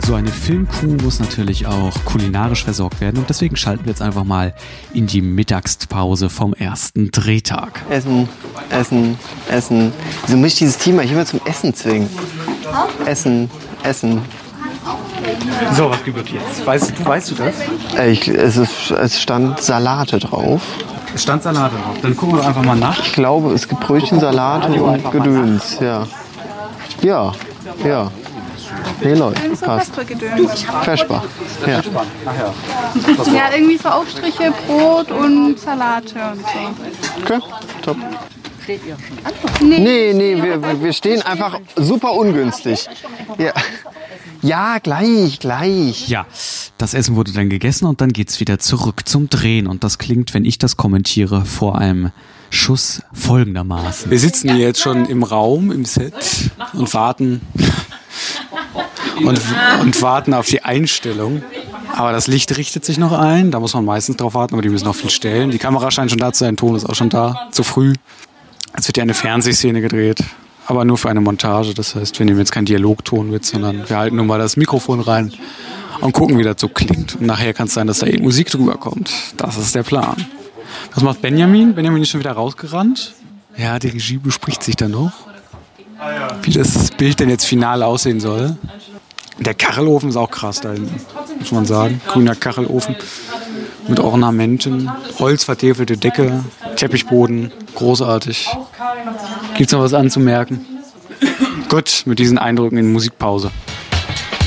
So eine Filmcrew muss natürlich auch kulinarisch versorgt werden und deswegen schalten wir jetzt einfach mal in die Mittagspause vom ersten Drehtag. Essen. Wieso muss ich dieses Team immer zum Essen zwingen? Essen. So, was gibt es jetzt? Weißt du das? Es stand Salate drauf. Es stand Salate drauf. Dann gucken wir einfach mal nach. Ich glaube, es gibt Brötchen, Salate und Gedöns. Ja. Nee, Leute, passt. Feschbar. Ja. Ja, irgendwie so Aufstriche, Brot und Salate und so. Okay, top. Steht ihr schon an? Nee, wir stehen einfach super ungünstig. Ja, gleich. Ja, das Essen wurde dann gegessen und dann geht's wieder zurück zum Drehen. Und das klingt, wenn ich das kommentiere, vor einem Schuss folgendermaßen. Wir sitzen hier jetzt schon im Raum, im Set und warten auf die Einstellung. Aber das Licht richtet sich noch ein, da muss man meistens drauf warten, aber die müssen noch viel stellen. Die Kamera scheint schon da zu sein, Ton ist auch schon da, zu früh. Es wird ja eine Fernsehszene gedreht, aber nur für eine Montage. Das heißt, wir nehmen jetzt keinen Dialogton mit, sondern wir halten nur mal das Mikrofon rein und gucken, wie das so klingt. Und nachher kann es sein, dass da eben Musik drüber kommt. Das ist der Plan. Was macht Benjamin? Benjamin ist schon wieder rausgerannt. Ja, die Regie bespricht sich dann noch, wie das Bild denn jetzt final aussehen soll. Der Kachelofen ist auch krass da hinten, muss man sagen. Grüner Kachelofen mit Ornamenten, holzvertäfelte Decke, Teppichboden, großartig. Gibt's noch was anzumerken? Gut, mit diesen Eindrücken in Musikpause.